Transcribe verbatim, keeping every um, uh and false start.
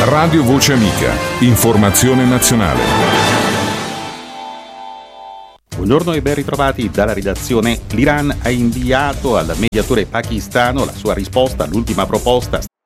Radio Voce Amica. Informazione nazionale. Buongiorno e ben ritrovati dalla redazione. L'Iran ha inviato al mediatore pakistano la sua risposta all'ultima proposta